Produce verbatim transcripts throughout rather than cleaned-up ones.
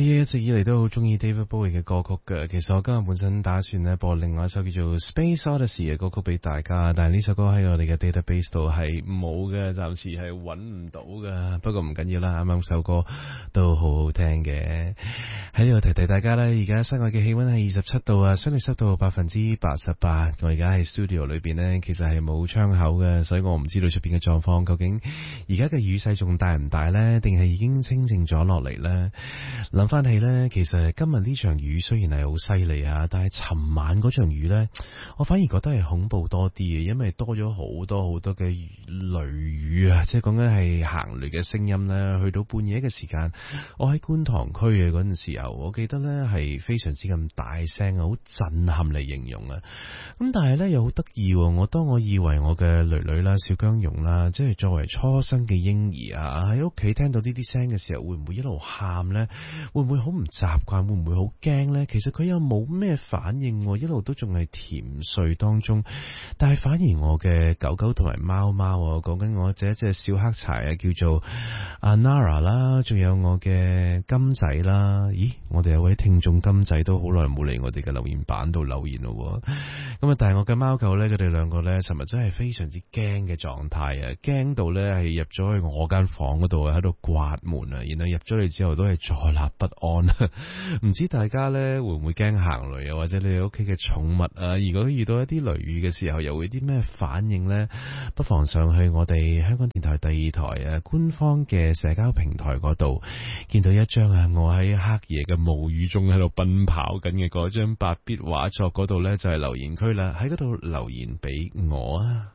一直以嚟都好中意 David Bowie 嘅歌曲嘅。其實我今日本身打算咧播另外一首叫做 Space Odyssey 嘅歌曲俾大家，但係呢首歌喺我哋嘅 database 度係冇嘅，暫時係揾唔到嘅。不過唔緊要啦，啱啱首歌都好好聽嘅。喺呢度提提大家咧，而家室外嘅氣溫係二十七度啊，相對濕度百分之八十八。我而家喺 studio 裏邊呢，其實係冇窗口嘅，所以我唔知道出邊嘅狀況究竟而家嘅雨勢仲大唔大呢？定係已經清靜咗落嚟呢？諗翻起呢，其實今日呢場雨雖然係好犀利啊，但係尋晚嗰場雨呢，我反而覺得係恐怖多啲嘅，因為多咗好多好多嘅雷雨啊，即係講緊係行雷嘅聲音呢。去到半夜嘅時間，我喺觀塘區嘅嗰陣時候，我記得呢係非常之咁大聲啊，好震撼嚟形容啊。咁但係呢又好得意，我當我以為我嘅女女啦、小姜蓉啦，即係作為初生嘅嬰兒啊，喺屋企聽到呢啲聲嘅時候，會唔會一路喊呢？會唔會好唔習慣？會唔會好驚呢？其實佢又冇咩反應，一路都仲係甜睡當中。但係反而我嘅狗狗同埋貓貓，講緊我這一隻小黑柴啊，叫做阿 Nara 啦，仲有我嘅金仔啦。咦，我哋有位聽眾金仔都好耐冇嚟我哋嘅留言板度留言咯。咁啊，但係我嘅貓狗呢，佢哋兩個呢，尋日真係非常之驚嘅狀態啊，驚到呢係入咗去我間房嗰度喺度刮門啊，然後入咗嚟之後都係坐立不安。唔知大家呢會唔會驚行雷啊？或者你哋屋企嘅寵物啊，如果遇到一啲雷雨嘅時候，又會啲咩反應呢？不妨上去我哋香港電台第二台啊官方嘅社交平台嗰度，見到一張啊我喺黑夜嘅霧雨中喺度奔跑緊嘅嗰張白筆畫作嗰度呢，就係留言區啦，喺嗰度留言俾我啊！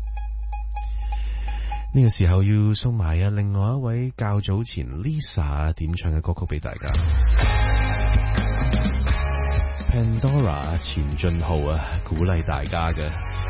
呢個時候要送埋啊另外一位較早前 Lisa 點唱嘅歌曲俾大家。Pandora 前進號啊，鼓勵大家嘅。